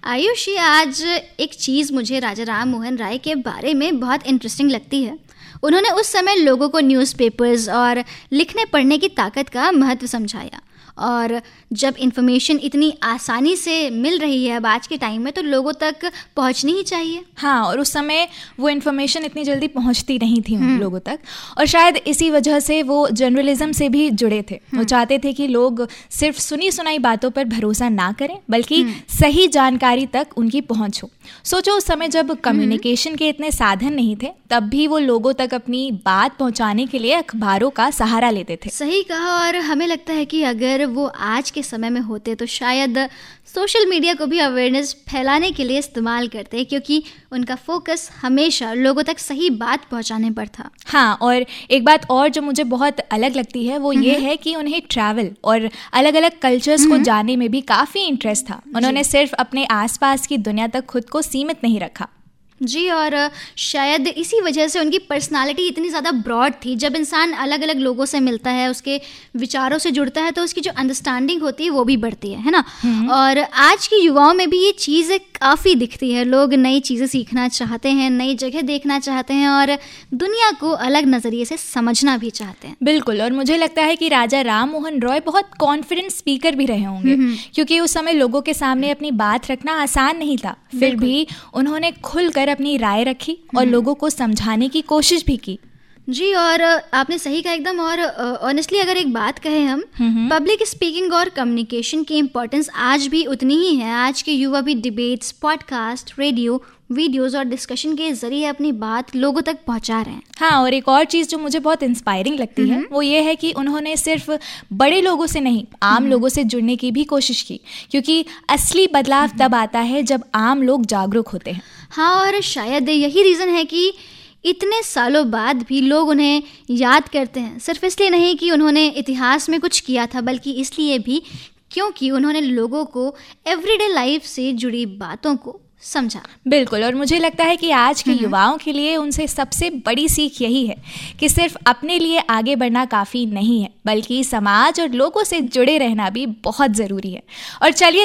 आयुषी, आज एक चीज़ मुझे राजा राम मोहन राय के बारे में बहुत इंटरेस्टिंग लगती है। उन्होंने उस समय लोगों को न्यूज़पेपर्स और लिखने पढ़ने की ताकत का महत्व समझाया। और जब इन्फॉर्मेशन इतनी आसानी से मिल रही है अब आज के टाइम में, तो लोगों तक पहुंचनी ही चाहिए। हाँ, और उस समय वो इन्फॉर्मेशन इतनी जल्दी पहुंचती नहीं थी उन लोगों तक, और शायद इसी वजह से वो जर्नलिज्म से भी जुड़े थे। वो चाहते थे कि लोग सिर्फ सुनी सुनाई बातों पर भरोसा ना करें, बल्कि सही जानकारी तक उनकी पहुंच हो। सोचो, उस समय जब कम्युनिकेशन के इतने साधन नहीं थे, तब भी वो लोगों तक अपनी बात पहुंचाने के लिए अखबारों का सहारा लेते थे। सही कहा। और हमें लगता है कि अगर वो आज के समय में होते तो शायद सोशल मीडिया को भी अवेयरनेस फैलाने के लिए इस्तेमाल करते, क्योंकि उनका फोकस हमेशा लोगों तक सही बात पहुंचाने पर था। हाँ, और एक बात और जो मुझे बहुत अलग लगती है वो ये है कि उन्हें ट्रैवल और अलग अलग कल्चर्स को जानने में भी काफ़ी इंटरेस्ट था। उन्होंने सिर्फ अपने आसपास की दुनिया तक खुद को सीमित नहीं रखा। जी, और शायद इसी वजह से उनकी पर्सनालिटी इतनी ज़्यादा ब्रॉड थी। जब इंसान अलग अलग लोगों से मिलता है, उसके विचारों से जुड़ता है, तो उसकी जो अंडरस्टैंडिंग होती है वो भी बढ़ती है ना। और आज की युवाओं में भी ये चीज़ काफ़ी दिखती है। लोग नई चीज़ें सीखना चाहते हैं, नई जगह देखना चाहते हैं और दुनिया को अलग नज़रिए से समझना भी चाहते हैं। बिल्कुल, और मुझे लगता है कि राजा राम मोहन रॉय बहुत कॉन्फिडेंट स्पीकर भी रहे होंगे, क्योंकि उस समय लोगों के सामने अपनी बात रखना आसान नहीं था। फिर भी उन्होंने खुलकर अपनी राय रखी और लोगों को समझाने की कोशिश भी की। जी, और आपने सही कहा एकदम। और ऑनेस्टली अगर एक बात कहें हम, पब्लिक स्पीकिंग और कम्युनिकेशन की इम्पोर्टेंस आज भी उतनी ही है। आज के युवा भी डिबेट्स, पॉडकास्ट, रेडियो, वीडियोस और डिस्कशन के जरिए अपनी बात लोगों तक पहुंचा रहे हैं। हाँ, और एक और चीज़ जो मुझे बहुत इंस्पायरिंग लगती है वो ये है कि उन्होंने सिर्फ बड़े लोगों से नहीं, आम लोगों से जुड़ने की भी कोशिश की, क्योंकि असली बदलाव तब आता है जब आम लोग जागरूक होते हैं। हाँ, और शायद यही रीज़न है कि इतने सालों बाद भी लोग उन्हें याद करते हैं। सिर्फ इसलिए नहीं कि उन्होंने इतिहास में कुछ किया था, बल्कि इसलिए भी क्योंकि उन्होंने लोगों को एवरीडे लाइफ से जुड़ी बातों को समझा। बिल्कुल, और मुझे लगता है कि आज के युवाओं के लिए उनसे सबसे बड़ी सीख यही है कि सिर्फ अपने लिए आगे बढ़ना काफ़ी नहीं है, बल्कि समाज और लोगों से जुड़े रहना भी बहुत ज़रूरी है। और चलिए